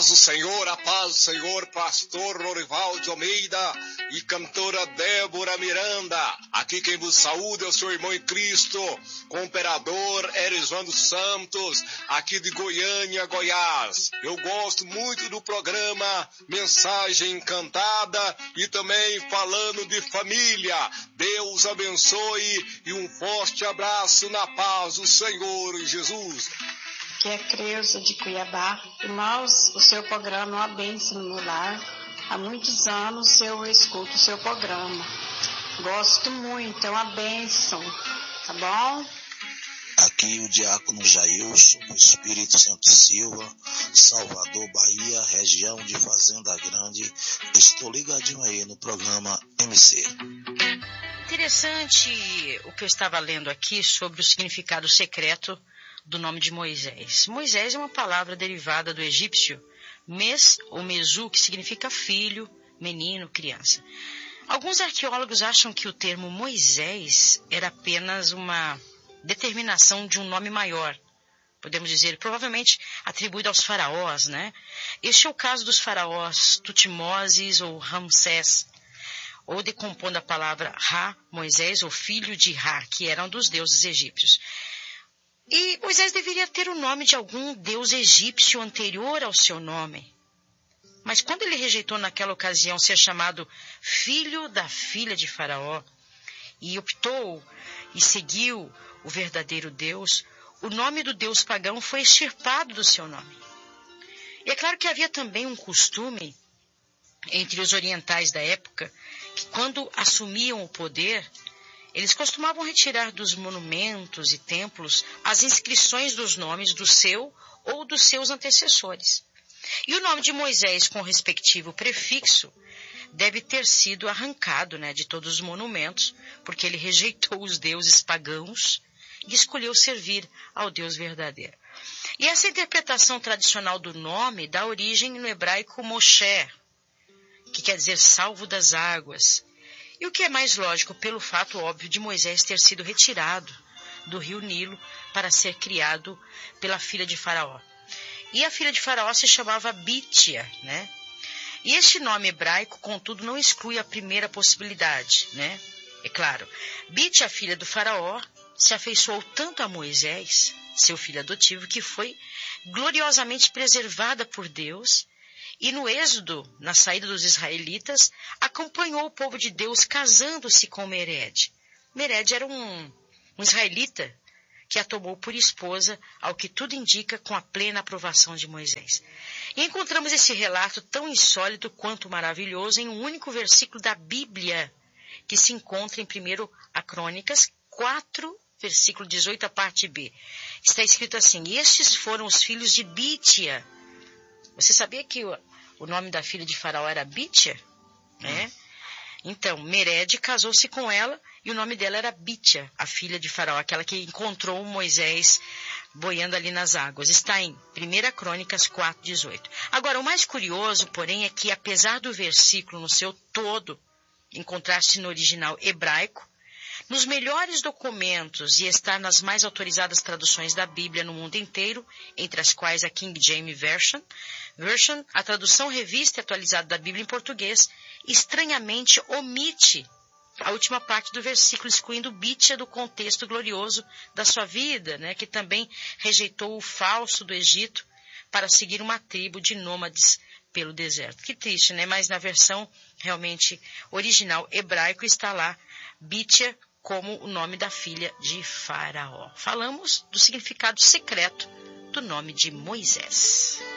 a paz do Senhor, pastor Lorival de Almeida e cantora Débora Miranda. Aqui quem vos saúda é o seu irmão em Cristo, com o imperador Erisvando Santos, aqui de Goiânia, Goiás. Eu gosto muito do programa Mensagem Encantada e também falando de família. Deus abençoe e um forte abraço na paz do Senhor Jesus. Que é Creuza de Cuiabá. Irmãos, o seu programa é uma bênção no meu lar. Há muitos anos eu escuto o seu programa. Gosto muito, é uma bênção. Tá bom? Aqui o diácono Jailson, do Espírito Santo Silva, Salvador, Bahia, região de Fazenda Grande. Estou ligadinho aí no programa MC. Interessante o que eu estava lendo aqui sobre o significado secreto do nome de Moisés. Moisés é uma palavra derivada do egípcio mes ou mesu, que significa filho, menino, criança. Alguns arqueólogos acham que o termo Moisés era apenas uma determinação de um nome maior, podemos dizer, provavelmente atribuído aos faraós, né? Este é o caso dos faraós Tutmoses ou Ramsés, ou decompondo a palavra Ra, Moisés, ou filho de Ra, que eram dos deuses egípcios. E Moisés deveria ter o nome de algum deus egípcio anterior ao seu nome. Mas quando ele rejeitou naquela ocasião ser chamado filho da filha de Faraó, e optou e seguiu o verdadeiro Deus, o nome do deus pagão foi extirpado do seu nome. E é claro que havia também um costume entre os orientais da época, que quando assumiam o poder, eles costumavam retirar dos monumentos e templos as inscrições dos nomes do seu ou dos seus antecessores. E o nome de Moisés, com o respectivo prefixo, deve ter sido arrancado, de todos os monumentos, porque ele rejeitou os deuses pagãos e escolheu servir ao Deus verdadeiro. E essa interpretação tradicional do nome dá origem no hebraico Moshe, que quer dizer salvo das águas. E o que é mais lógico pelo fato óbvio de Moisés ter sido retirado do rio Nilo para ser criado pela filha de Faraó. E a filha de Faraó se chamava Bítia, E este nome hebraico, contudo, não exclui a primeira possibilidade, É claro, Bítia, a filha do Faraó, se afeiçoou tanto a Moisés, seu filho adotivo, que foi gloriosamente preservada por Deus. E no êxodo, na saída dos israelitas, acompanhou o povo de Deus casando-se com Mered. Mered era um israelita que a tomou por esposa, ao que tudo indica, com a plena aprovação de Moisés. E encontramos esse relato tão insólito quanto maravilhoso em um único versículo da Bíblia, que se encontra em 1 a Crônicas 4, versículo 18, a parte B. Está escrito assim: estes foram os filhos de Bítia. Você sabia que o nome da filha de Faraó era Bítia? Então, Mered casou-se com ela e o nome dela era Bítia, a filha de Faraó, aquela que encontrou Moisés boiando ali nas águas. Está em 1 Crônicas 4:18. Agora, o mais curioso, porém, é que apesar do versículo no seu todo encontrar-se no original hebraico, nos melhores documentos e estar nas mais autorizadas traduções da Bíblia no mundo inteiro, entre as quais a King James Version, a tradução revista e atualizada da Bíblia em português, estranhamente omite a última parte do versículo, excluindo Bítia do contexto glorioso da sua vida, que também rejeitou o falso do Egito para seguir uma tribo de nômades pelo deserto. Que triste, Mas na versão realmente original hebraico está lá Bítia como o nome da filha de Faraó. Falamos do significado secreto do nome de Moisés.